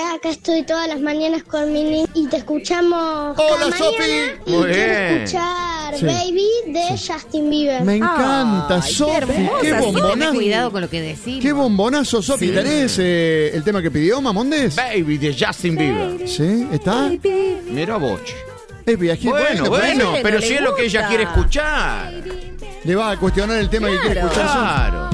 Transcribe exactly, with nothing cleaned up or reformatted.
Hola, acá estoy todas las mañanas con mi niña y te escuchamos. Hola, cada Sofi. mañana y Muy quiero bien. escuchar Sí. Baby de Justin Bieber. Me encanta, Ay, Sofi. hermosa, Qué Sofi, bombonazo. ten cuidado con lo que decimos. Qué bombonazo, Sofi. Sí. ¿Tenés eh, el tema que pidió Mamondes? Baby de Justin Bieber. ¿Sí? ¿Está? Mira vos. Es viaje. Bueno, bueno, bueno, pero le si es lo que ella gusta. quiere escuchar. Le va a cuestionar el tema que quiere Claro. escuchar. Sofi. Claro.